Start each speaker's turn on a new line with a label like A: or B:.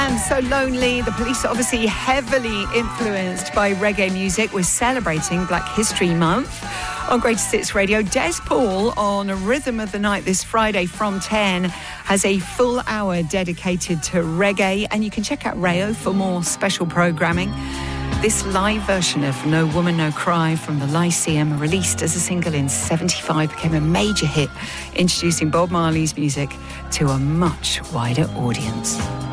A: band So Lonely. The Police are obviously heavily influenced by reggae music. We're celebrating Black History Month on Greatest Hits Radio. Des Paul on Rhythm of the Night this Friday from 10 has a full hour dedicated to reggae, and you can check out Rayo for more special programming. This live version of No Woman No Cry from the Lyceum, released as a single in '75, became a major hit, introducing Bob Marley's music to a much wider audience.